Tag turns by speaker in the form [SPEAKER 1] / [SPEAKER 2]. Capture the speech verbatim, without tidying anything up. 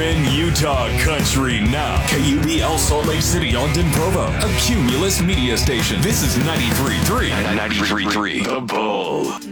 [SPEAKER 1] in Utah country now. K U B L Salt Lake City, Ogden, Provo. A Cumulus media station. This is ninety-three point three. ninety-three point three. The Bull.